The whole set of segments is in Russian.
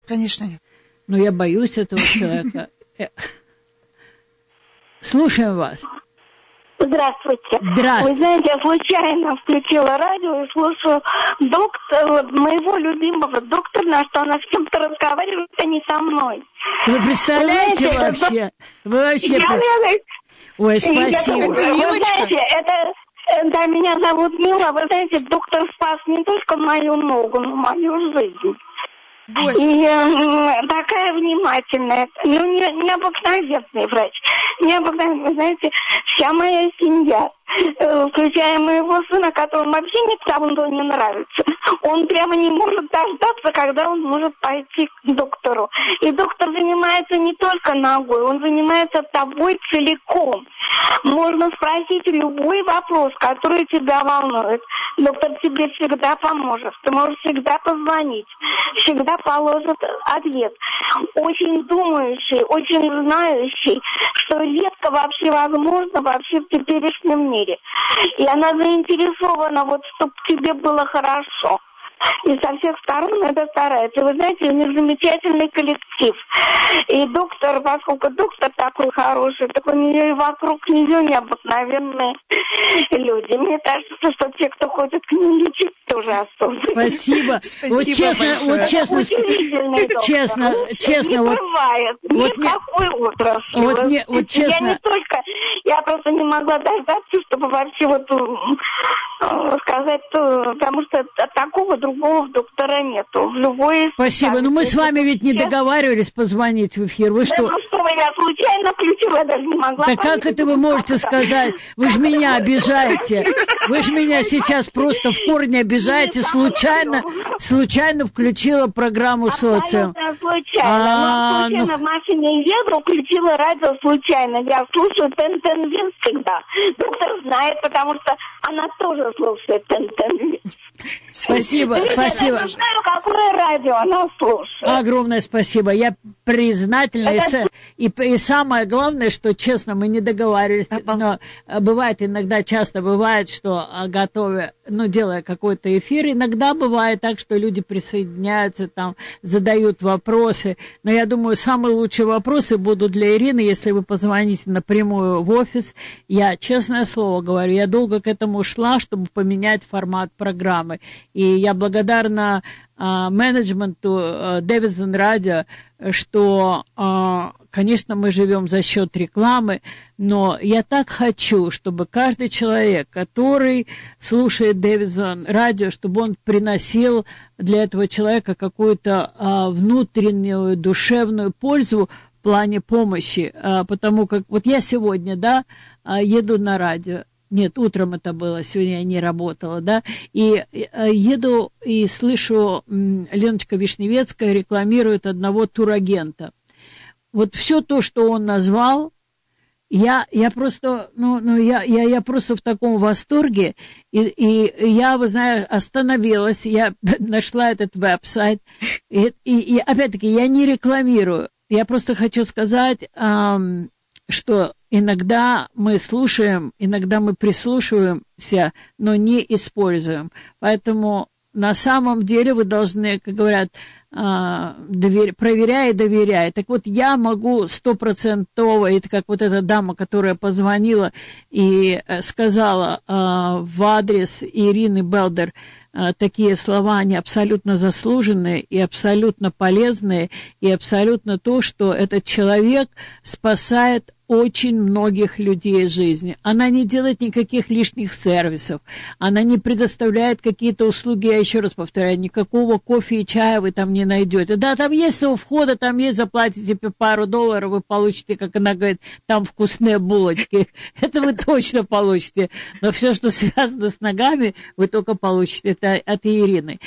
Конечно нет. Но я боюсь этого человека. Слушаем вас. Здравствуйте. Здравствуйте. Вы знаете, я случайно включила радио и слушаю моего любимого доктора, на что она с кем-то разговаривает, а не со мной. Вы представляете вообще? Вы вообще... Ой, спасибо. Вы знаете, да, меня зовут Мила. Вы знаете, доктор спас не только мою ногу, но мою жизнь. Больше. И такая внимательная, необыкновенный врач. Необыкновенный, вы знаете, вся моя семья, включая моего сына, которому вообще никому не нравится, он прямо не может дождаться, когда он может пойти к доктору. И доктор занимается не только ногой, он занимается тобой целиком. Можно спросить любой вопрос, который тебя волнует. Доктор тебе всегда поможет. Ты можешь всегда позвонить, всегда положит ответ. Очень думающий, очень знающий, что редко вообще возможно вообще в теперешнем мире. И она заинтересована, вот, чтобы тебе было хорошо. И со всех сторон это старается. Вы знаете, у них замечательный коллектив. И доктор, поскольку доктор такой хороший, так у нее и вокруг нее необыкновенные люди. Мне кажется, что те, кто ходит к ним лечить, тоже особые. Спасибо. Честно, не бывает. Никакой отрасли. Честно. Я просто не могла дождаться, чтобы вообще вот сказать, потому что такого другого доктора нету. В любой... Спасибо. Но мы с вами ведь не договаривались позвонить в эфир. Вы что? Да, ну что вы, я случайно включила, я даже не могла. Да как это вы можете сказать? Вы же меня обижаете. Вы же меня сейчас просто в корне обижаете. Случайно включила программу «Социум». Случайно. В машине еду, включила радио случайно. Я слушаю Тен-Тен-Вин всегда. Доктор знает, потому что она тоже слушает Тен-Тен-Вин. Спасибо. Я не знаю, какое радио она слушает. Огромное спасибо. Я признательна. И самое главное, что, честно, мы не договаривались. Но бывает иногда, часто бывает, что готовя, делая какой-то эфир, иногда бывает так, что люди присоединяются, там, задают вопросы. Но я думаю, самые лучшие вопросы будут для Ирины, если вы позвоните напрямую в офис. Я, честное слово говорю, я долго к этому шла, чтобы поменять формат программы. И я благодарна менеджменту Дэвидсон Радио, что, конечно, мы живем за счет рекламы, но я так хочу, чтобы каждый человек, который слушает Дэвидсон Радио, чтобы он приносил для этого человека какую-то внутреннюю душевную пользу в плане помощи, потому как вот я сегодня, еду на радио. Нет, утром это было, сегодня я не работала, и еду и слышу, Леночка Вишневецкая рекламирует одного турагента. Вот все то, что он назвал, я просто, я просто в таком восторге, и я, вы знаете, остановилась, я нашла этот веб-сайт, и опять-таки я не рекламирую, я просто хочу сказать, что иногда мы слушаем, иногда мы прислушиваемся, но не используем. Поэтому на самом деле вы должны, как говорят, проверяй и доверяй. Так вот, я могу 100%, это как вот эта дама, которая позвонила и сказала в адрес Ирины Белдер такие слова, они абсолютно заслуженные и абсолютно полезные, и абсолютно то, что этот человек спасает очень многих людей жизни. Она не делает никаких лишних сервисов, она не предоставляет какие-то услуги, я еще раз повторяю, никакого кофе и чая вы там не найдете. Да, там есть у входа, там есть, заплатите пару долларов, вы получите, как она говорит, там вкусные булочки. Это вы точно получите. Но все, что связано с ногами, вы только получите. Это от Ирины.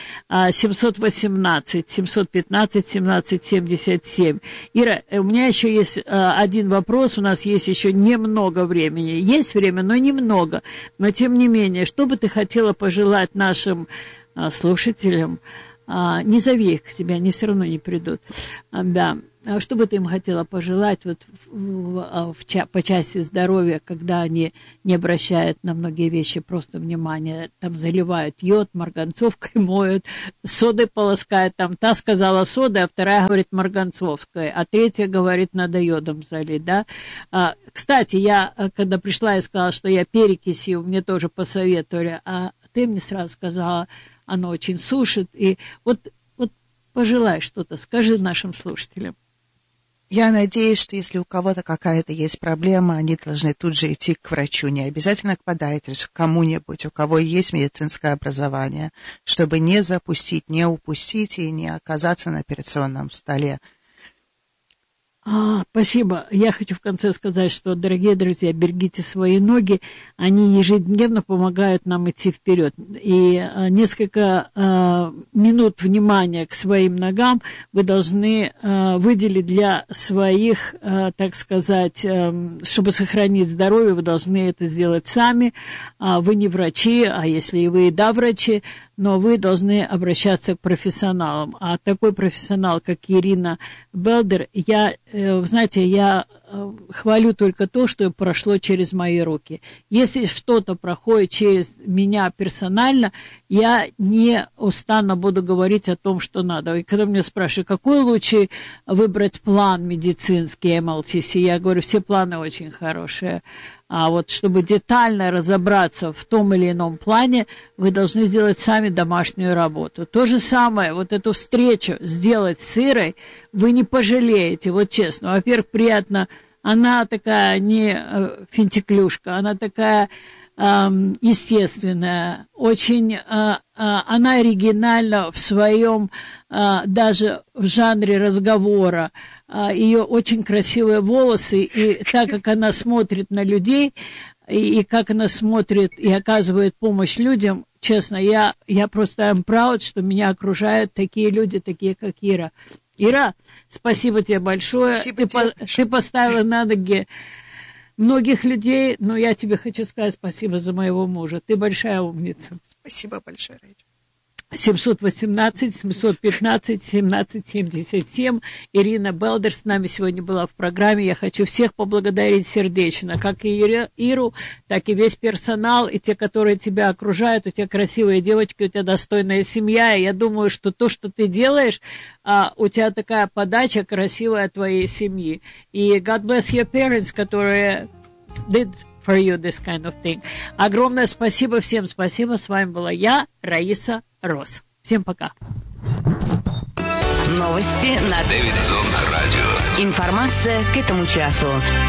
718-715-17-77. Ира, у меня еще есть один вопрос. У нас есть еще немного времени. Есть время, но немного. Но, тем не менее, что бы ты хотела пожелать нашим слушателям? Не зови их к себе, они все равно не придут. Да. что бы ты им хотела пожелать вот по части здоровья, когда они не обращают на многие вещи просто внимания, там заливают йод, марганцовкой моют, содой полоскают, там та сказала сода, а вторая говорит марганцовкой, а третья говорит надо йодом залить, да. Кстати, я, когда пришла и сказала, что я перекисью, мне тоже посоветовали, а ты мне сразу сказала, оно очень сушит, и вот пожелай что-то, скажи нашим слушателям. Я надеюсь, что если у кого-то какая-то есть проблема, они должны тут же идти к врачу, не обязательно к пodiatrist, к кому-нибудь, у кого есть медицинское образование, чтобы не запустить, не упустить и не оказаться на операционном столе. Спасибо. Я хочу в конце сказать, что, дорогие друзья, берегите свои ноги, они ежедневно помогают нам идти вперед. И несколько минут внимания к своим ногам вы должны выделить для своих, так сказать, чтобы сохранить здоровье, вы должны это сделать сами. Вы не врачи, а если и вы, да, врачи, но вы должны обращаться к профессионалам. А такой профессионал, как Ирина Белдер, знаете, я хвалю только то, что прошло через мои руки. Если что-то проходит через меня персонально, я не устану буду говорить о том, что надо. И когда меня спрашивают, какой лучше выбрать план медицинский МЛТС, я говорю, все планы очень хорошие. А вот чтобы детально разобраться в том или ином плане, вы должны сделать сами домашнюю работу. То же самое, вот эту встречу сделать с Ирой, вы не пожалеете, вот честно. Во-первых, приятно, она такая не финтиклюшка, она такая естественная, очень, она оригинальна в своем, даже в жанре разговора. Ее очень красивые волосы, и так как она смотрит на людей, и как она смотрит и оказывает помощь людям, честно, я просто I'm proud, что меня окружают такие люди, такие как Ира. Ира, спасибо тебе большое. Спасибо Ты поставила на ноги многих людей, но я тебе хочу сказать спасибо за моего мужа. Ты большая умница. Спасибо большое, Раиса. 718-715-1777. Ирина Белдер с нами сегодня была в программе. Я хочу всех поблагодарить сердечно, как и Иру, так и весь персонал, и те, которые тебя окружают. У тебя красивые девочки, у тебя достойная семья. И я думаю, что то, что ты делаешь, у тебя такая подача красивая твоей семьи. И God bless your parents, которые did for you this kind of thing. Огромное спасибо всем, спасибо. С вами была я, Раиса Рос. Всем пока. Новости на Дэвидсон радио. Информация к этому часу.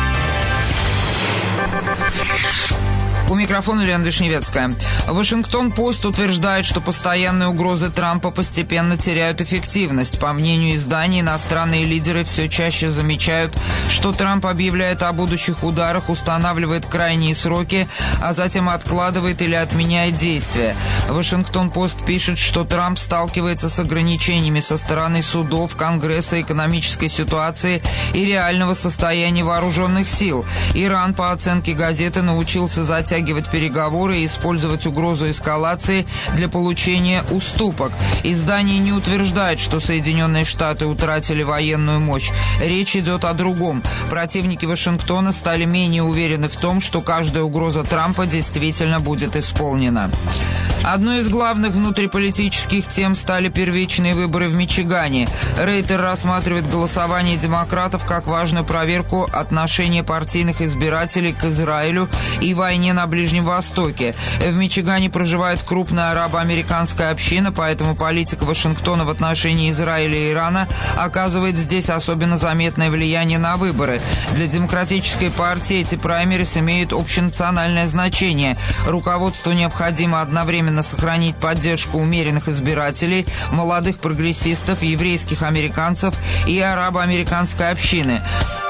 У микрофона Лена Вишневецкая. Вашингтон-Пост утверждает, что постоянные угрозы Трампа постепенно теряют эффективность. По мнению издания, иностранные лидеры все чаще замечают, что Трамп объявляет о будущих ударах, устанавливает крайние сроки, а затем откладывает или отменяет действия. Вашингтон-Пост пишет, что Трамп сталкивается с ограничениями со стороны судов, Конгресса, экономической ситуации и реального состояния вооруженных сил. Иран, по оценке газеты, научился затягивать переговоры и использовать угрозу эскалации для получения уступок. Издание не утверждает, что Соединенные Штаты утратили военную мощь. Речь идет о другом. Противники Вашингтона стали менее уверены в том, что каждая угроза Трампа действительно будет исполнена. Одной из главных внутриполитических тем стали первичные выборы в Мичигане. Рейтер рассматривает голосование демократов как важную проверку отношения партийных избирателей к Израилю и войне на Ближнем Востоке. В Мичигане проживает крупная арабо-американская община, поэтому политика Вашингтона в отношении Израиля и Ирана оказывает здесь особенно заметное влияние на выборы. Для демократической партии эти праймерис имеют общенациональное значение. Руководству необходимо одновременно сохранить поддержку умеренных избирателей, молодых прогрессистов, еврейских американцев и арабо-американской общины.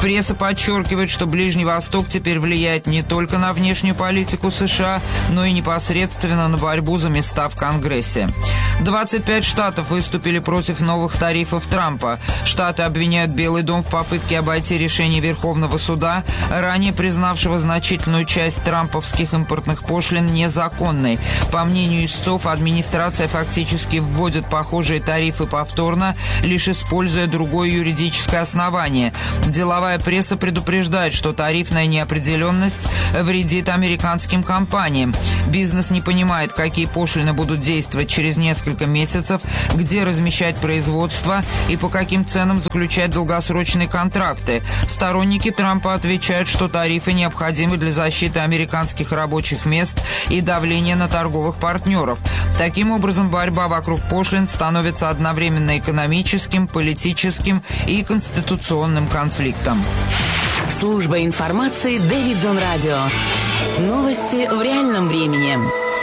Пресса подчеркивает, что Ближний Восток теперь влияет не только на внешнюю политику США, но и непосредственно на борьбу за места в Конгрессе. 25 штатов выступили против новых тарифов Трампа. Штаты обвиняют Белый дом в попытке обойти решение Верховного суда, ранее признавшего значительную часть трамповских импортных пошлин незаконной. По мнению истцов, администрация фактически вводит похожие тарифы повторно, лишь используя другое юридическое основание. Деловая пресса предупреждает, что тарифная неопределенность вредит американским компаниям. Бизнес не понимает, какие пошлины будут действовать через несколько месяцев, где размещать производство и по каким ценам заключать долгосрочные контракты. Сторонники Трампа отвечают, что тарифы необходимы для защиты американских рабочих мест и давления на торговых партнеров. Таким образом, борьба вокруг пошлин становится одновременно экономическим, политическим и конституционным конфликтом. Служба информации Дэвидсон Радио. Новости в реальном времени.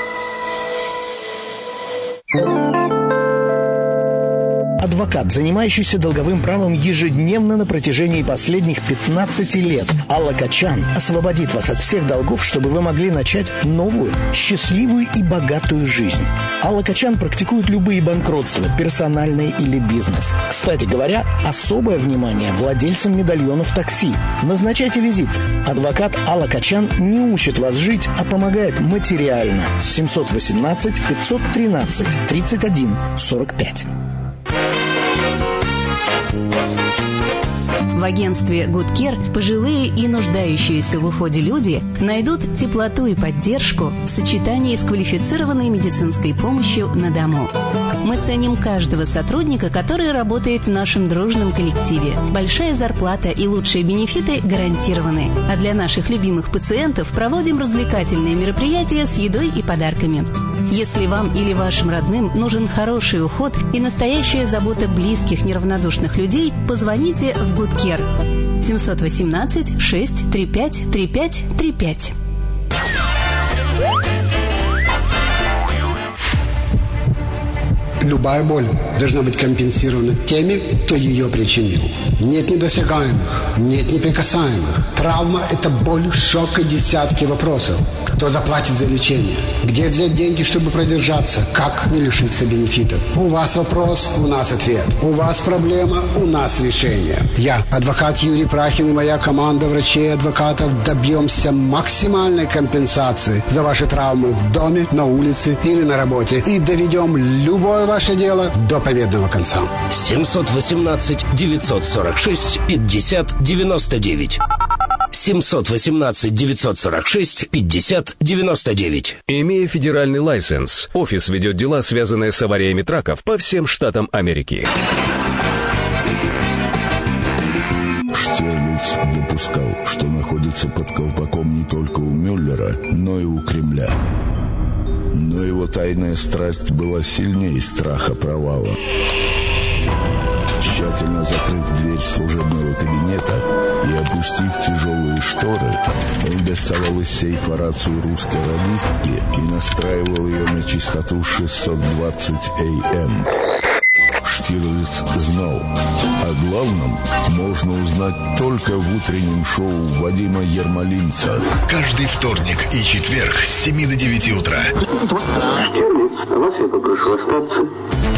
Адвокат, занимающийся долговым правом ежедневно на протяжении последних 15 лет, Алла Качан освободит вас от всех долгов, чтобы вы могли начать новую, счастливую и богатую жизнь. Алла Качан практикует любые банкротства, персональные или бизнес. Кстати говоря, особое внимание владельцам медальонов такси. Назначайте визит. Адвокат Алла Качан не учит вас жить, а помогает материально. 718 513 31 45. В агентстве Good Care пожилые и нуждающиеся в уходе люди найдут теплоту и поддержку в сочетании с квалифицированной медицинской помощью на дому. Мы ценим каждого сотрудника, который работает в нашем дружном коллективе. Большая зарплата и лучшие бенефиты гарантированы. А для наших любимых пациентов проводим развлекательные мероприятия с едой и подарками. Если вам или вашим родным нужен хороший уход и настоящая забота близких неравнодушных людей, позвоните в Good Care. 718 635 3535. Любая боль должна быть компенсирована теми, кто ее причинил. Нет недосягаемых, нет неприкасаемых. Травма – это боль, шок и десятки вопросов. Кто заплатит за лечение? Где взять деньги, чтобы продержаться? Как не лишиться бенефитов? У вас вопрос, у нас ответ. У вас проблема, у нас решение. Я, адвокат Юрий Прахин и моя команда врачей и адвокатов добьемся максимальной компенсации за ваши травмы в доме, на улице или на работе. И доведем любое ваше дело до победного конца. 718 946 50 99. 718 946 50 99. Имея федеральный лайсенс, офис ведет дела, связанные с авариями траков по всем штатам Америки. Штирлиц допускал, что находится под колпаком не только у Мюллера, но и у Кремля. Но его тайная страсть была сильнее страха провала. Тщательно закрыв дверь служебного кабинета и опустив тяжелые шторы, он доставал из сейфа рацию русской радистки и настраивал ее на частоту 620 AM. Штирлиц знал, о главном можно узнать только в утреннем шоу Вадима Ермолинца. Каждый вторник и четверг с 7 до 9 утра. Штирлиц, вас я попрошу остаться.